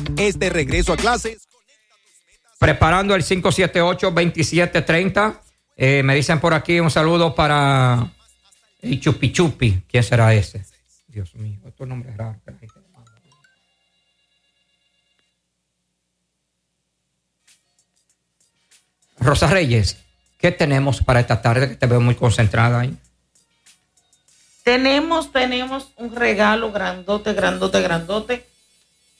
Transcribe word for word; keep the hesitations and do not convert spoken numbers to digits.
Este regreso a clases. Preparando el cinco siete ocho, dos siete tres cero. Eh, me dicen por aquí un saludo para el Chupi Chupi. ¿Quién será ese? Dios mío, estos nombres raros. Rosa Reyes, ¿qué tenemos para esta tarde? Que te veo muy concentrada ahí. Tenemos, tenemos un regalo grandote, grandote, grandote